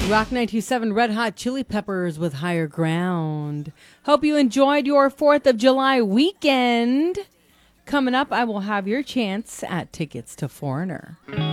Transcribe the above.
Rock 927 Red Hot Chili Peppers with Higher Ground. Hope you enjoyed your 4th of July weekend. Coming up, I will have your chance at tickets to Foreigner.